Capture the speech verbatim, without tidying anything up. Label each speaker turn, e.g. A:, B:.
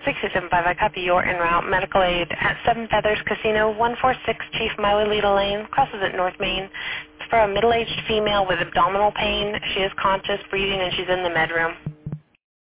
A: six two seven five, I copy. You're en route. Medical aid at Seven Feathers Casino, one four six Chief Miley-Lita Lane, crosses at North Main. It's for a middle-aged female with abdominal pain. She is conscious, breathing, and she's in the med room.